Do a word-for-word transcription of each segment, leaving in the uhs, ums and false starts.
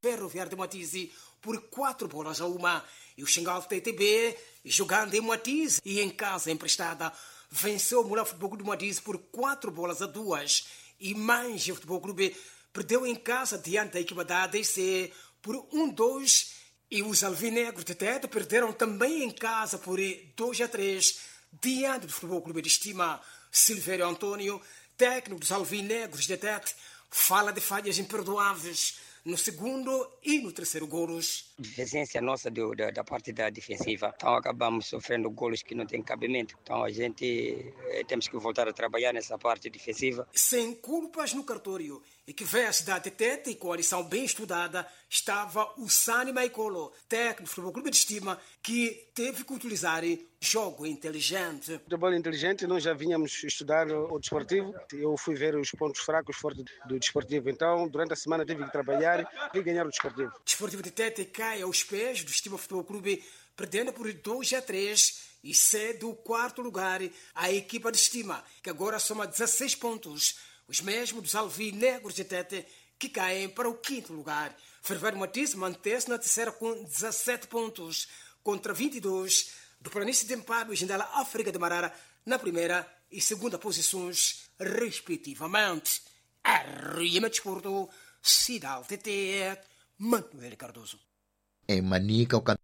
Ferroviário de Moatize por quatro bolas a uma. E o Xingal T T B, jogando em Moatize e em casa emprestada, venceu o Mula Futebol Clube de Moatize por quatro bolas a duas. E mais o Futebol Clube perdeu em casa diante da equipa da A D C por um a dois. E os alvinegros de Tete perderam também em casa por dois a três diante do Futebol Clube de Estima. Silvério Antônio, técnico dos alvinegros de Tete, fala de falhas imperdoáveis no segundo e no terceiro golos. Deficiência nossa do, da, da parte da defensiva. Então acabamos sofrendo golos que não têm cabimento. Então a gente eh, temos que voltar a trabalhar nessa parte defensiva. Sem culpas no cartório, e que vê a cidade de Tete e com a lição bem estudada, estava o Sani Maicolo, técnico do Futebol Clube de Estima, que teve que utilizar jogo inteligente. Futebol inteligente, nós já vínhamos estudar o desportivo. Eu fui ver os pontos fracos fortes do desportivo. Então, durante a semana tive que trabalhar e ganhar o desportivo. O desportivo de Tete cai aos pés do Estima Futebol Clube, perdendo por dois a três e cede o quarto lugar à equipa de Estima, que agora soma dezesseis pontos. Os mesmos dos alvinegros de Tete, que caem para o quinto lugar. Ferroviário de Moatize mantém-se na terceira com dezessete pontos, contra vinte e dois do Planície de Mpado e Jindala África de Marara na primeira e segunda posições, respectivamente. R M Desporto, Cidade T T, Manuel Cardoso. Em Manica, o can...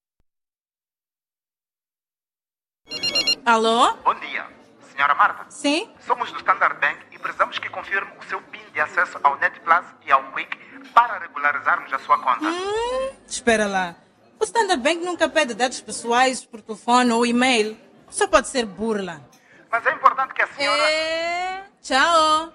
Alô? Bom dia, senhora Marta. Sim? Somos do Standard Bank e precisamos que confirme o seu PIN de acesso ao NetPlus e ao Quick para regularizarmos a sua conta. Hum, espera lá. O Standard Bank nunca pede dados pessoais por telefone ou e-mail. Só pode ser burla. Mas é importante que a senhora... É... Tchau.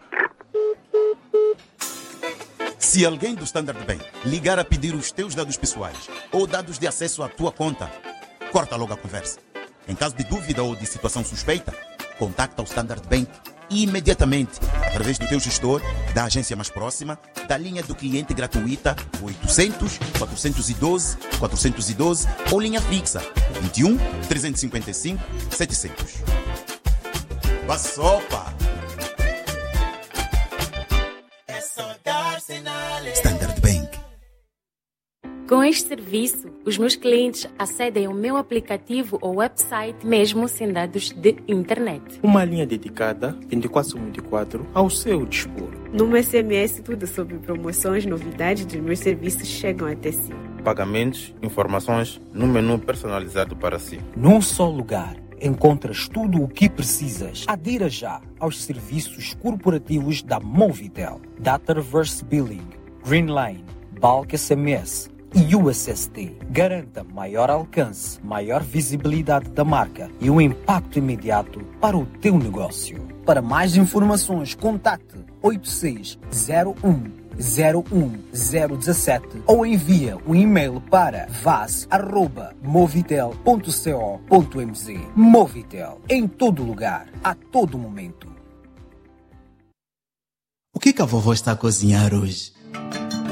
Se alguém do Standard Bank ligar a pedir os teus dados pessoais ou dados de acesso à tua conta, corta logo a conversa. Em caso de dúvida ou de situação suspeita, contacta o Standard Bank imediatamente, através do teu gestor, da agência mais próxima, da linha do cliente gratuita oitocentos, quatrocentos e doze, quatrocentos e doze ou linha fixa vinte e um, trezentos e cinquenta e cinco, setecentos. Bassopa! Standard Bank. Com este serviço, os meus clientes acedem ao meu aplicativo ou website mesmo sem dados de internet. Uma linha dedicada vinte e quatro sobre vinte e quatro ao seu dispor. No meu S M S, tudo sobre promoções, novidades dos meus serviços chegam até si. Pagamentos, informações no menu personalizado para si. Num só lugar encontras tudo o que precisas. Adira já aos serviços corporativos da Movitel. Data Reverse Billing, Greenline, Bulk S M S e U S S D. Garanta maior alcance, maior visibilidade da marca e um impacto imediato para o teu negócio. Para mais informações, contacte oito seis zero um zero um zero um sete ou envia um e-mail para vas arroba movitel ponto co ponto mz. Movitel, em todo lugar, a todo momento. O que que a vovó está a cozinhar hoje?